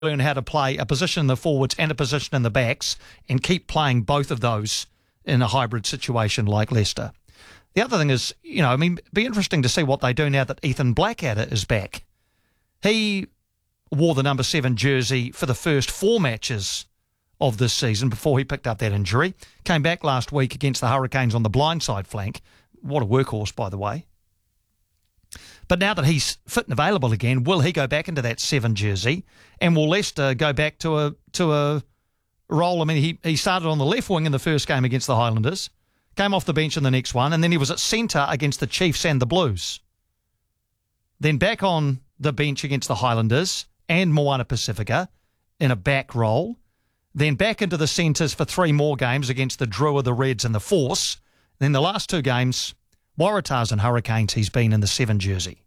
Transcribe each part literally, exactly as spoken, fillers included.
learn how to play a position in the forwards and a position in the backs and keep playing both of those in a hybrid situation like Leicester. The other thing is, you know, I mean, it'd be interesting to see what they do now that Ethan Blackadder is back. He wore the number seven jersey for the first four matches of this season before he picked up that injury. Came back last week against the Hurricanes on the blindside flank. What a workhorse, by the way. But now that he's fit and available again, will he go back into that seven jersey? And will Leicester go back to a to a role? I mean, he, he started on the left wing in the first game against the Highlanders, came off the bench in the next one, and then he was at centre against the Chiefs and the Blues. Then back on the bench against the Highlanders and Moana Pacifica in a back role. Then back into the centres for three more games against the Drua, the Reds and the Force. Then the last two games, Waratahs and Hurricanes, he's been in the seven jersey.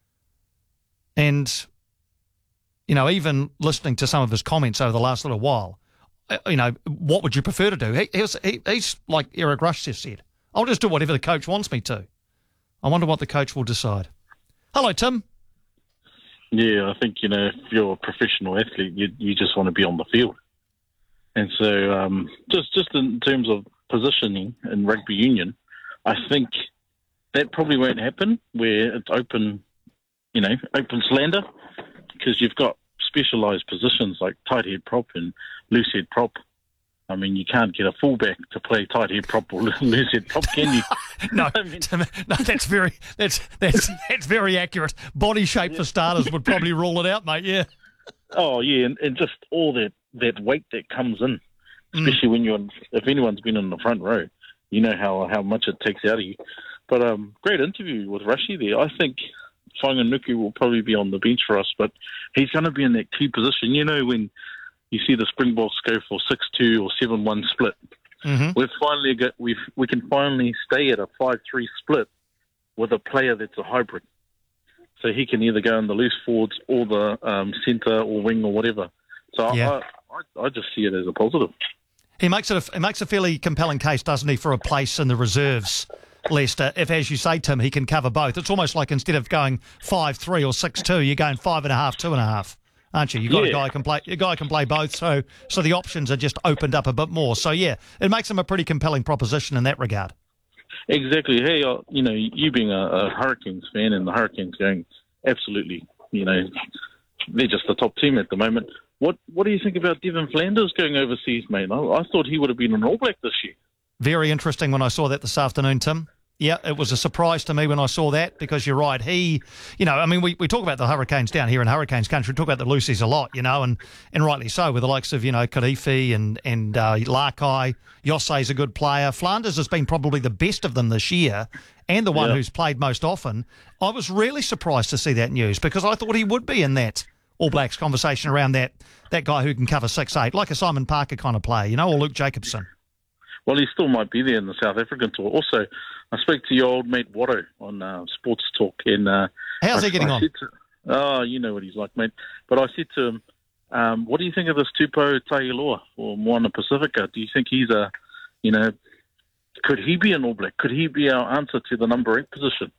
And, you know, even listening to some of his comments over the last little while, you know, what would you prefer to do? He, he's, he, he's like Eric Rush just said, I'll just do whatever the coach wants me to. I wonder what the coach will decide. Hello, Tim. Yeah, I think, you know, if you're a professional athlete, you you just want to be on the field. And so um, just, just in terms of positioning in rugby union, I think that probably won't happen where it's open, you know, open slander, because you've got specialised positions like tight head prop and loose head prop. I mean, you can't get a fullback to play tight head prop or loose head prop, can you? no, I mean, no, that's very that's that's that's very accurate. Body shape yeah. for starters would probably rule it out, mate. Yeah. Oh yeah, and, and just all that, that weight that comes in, especially mm. when you're if anyone's been in the front row, you know how how much it takes out of you. But um, great interview with Rushy there. I think Whanganuku will probably be on the bench for us, but he's going to be in that key position. You know, when you see the Springboks go for six two or seven one split, mm-hmm. we've finally got we we can finally stay at a five three split with a player that's a hybrid. So he can either go in the loose forwards or the um, centre or wing or whatever. So yeah. I, I I just see it as a positive. He makes it a, he makes a fairly compelling case, doesn't he, for a place in the reserves, Leicester, if, as you say, Tim, he can cover both. It's almost like instead of going five three or six two, you're going five and a half, two and a half, aren't you? You've got yeah. a guy who can play. A guy who can play both, so so the options are just opened up a bit more. So yeah, it makes him a pretty compelling proposition in that regard. Exactly. Hey, uh, you know, you being a, a Hurricanes fan and the Hurricanes going absolutely, you know, they're just the top team at the moment. What what do you think about Devin Flanders going overseas, mate? I, I thought he would have been an All Black this year. Very interesting when I saw that this afternoon, Tim. Yeah, it was a surprise to me when I saw that because you're right. He, you know, I mean, we, we talk about the Hurricanes down here in Hurricanes country. We talk about the Lucies a lot, you know, and, and rightly so with the likes of, you know, Karifi and, and uh, Larkai. Yossei's a good player. Flanders has been probably the best of them this year and the one yeah. who's played most often. I was really surprised to see that news because I thought he would be in that All Blacks conversation around that, that guy who can cover six eight, like a Simon Parker kind of player, you know, or Luke Jacobson. Well, he still might be there in the South African tour. Also, I spoke to your old mate Watto on uh, Sports Talk. And, uh, how's I, he getting I on? To, oh, you know what he's like, mate. But I said to him, um, what do you think of this Tupou Taialoa or Moana Pacifica? Do you think he's a, you know, could he be an All Black? Could he be our answer to the number eight position?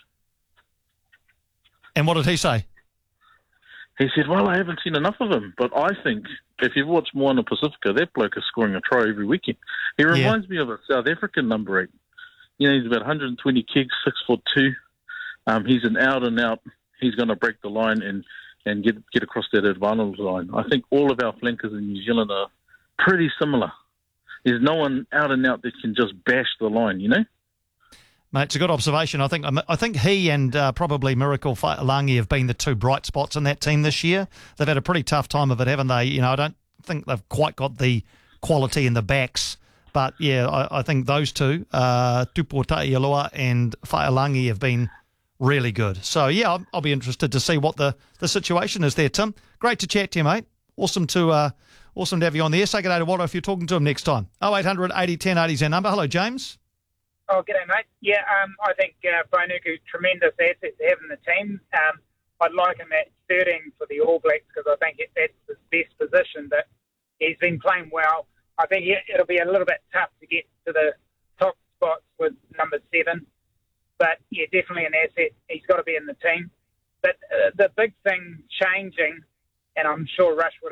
And what did he say? He said, well, I haven't seen enough of him, but I think if you've watched Moana Pacifica, that bloke is scoring a try every weekend. He reminds yeah. me of a South African number eight. You know, he's about one hundred twenty kicks, six foot two. Um, he's an out and out. He's going to break the line and, and get get across that advantage line. I think all of our flankers in New Zealand are pretty similar. There's no one out and out that can just bash the line, you know? Mate, it's a good observation. I think I think he and uh, probably Miracle Langi have been the two bright spots in that team this year. They've had a pretty tough time of it, haven't they? You know, I don't think they've quite got the quality in the backs. But, yeah, I, I think those two, uh, Tupou Taialoa and Whaelangi, have been really good. So, yeah, I'll, I'll be interested to see what the, the situation is there, Tim. Great to chat to you, mate. Awesome to uh, awesome to have you on there. Say good day to Watto if you're talking to him next time. oh eight hundred eighty ten eighty is our number. Hello, James. Oh, g'day, mate. Yeah, um, I think uh, Whanganuku, tremendous asset to have in the team. Um, I'd like him at thirteen for the All Blacks because I think it, that's his best position, but he's been playing well. I think it'll be a little bit tough to get to the top spots with number seven, but, yeah, definitely an asset. He's got to be in the team. But uh, the big thing changing, and I'm I'm sure Rush would